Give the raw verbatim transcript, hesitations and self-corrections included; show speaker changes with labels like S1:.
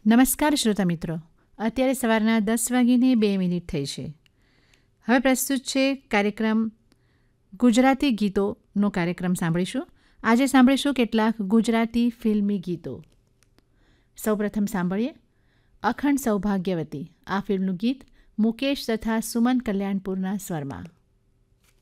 S1: નમસ્કાર શ્રોતા મિત્રો, અત્યારે સવારના દસ વાગીને બે મિનિટ થઈ છે. હવે પ્રસ્તુત છે કાર્યક્રમ ગુજરાતી ગીતોનો કાર્યક્રમ સાંભળીશું. આજે સાંભળીશું કેટલાક ગુજરાતી ફિલ્મી ગીતો. સૌપ્રથમ સાંભળીએ અખંડ સૌભાગ્યવતી. આ ફિલ્મનું ગીત મુકેશ તથા સુમન કલ્યાણપુરના સ્વરમાં.